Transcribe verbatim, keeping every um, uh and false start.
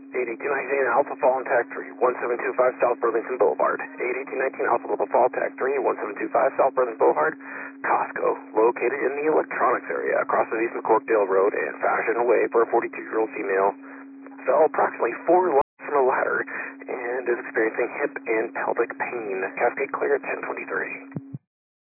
eighty-two nineteen Alpha Fall Tag three, one seven two five South Burlington Boulevard. eighty-two nineteen Alpha Lima Fall Tag three, one seven two five South Burlington Boulevard. Costco, located in the electronics area across of East McCorkdale Road and Fashion Way for a forty-two-year-old female. Fell approximately four lines from a ladder and is experiencing hip and pelvic pain. Cascade clear at ten twenty-three.